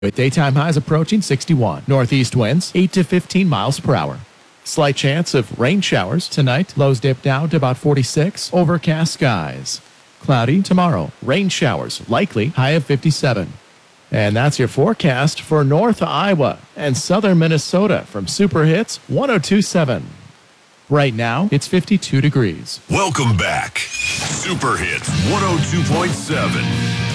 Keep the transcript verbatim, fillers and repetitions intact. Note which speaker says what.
Speaker 1: with daytime highs approaching sixty-one. Northeast winds eight to fifteen miles per hour. Slight chance of rain showers tonight. Lows dip down to about forty-six. Overcast skies. Cloudy tomorrow. Rain showers likely. High of fifty-seven. And that's your forecast for North Iowa and Southern Minnesota from Super Hits one oh two point seven. Right now, it's fifty-two degrees.
Speaker 2: Welcome back. Super Hits one oh two point seven.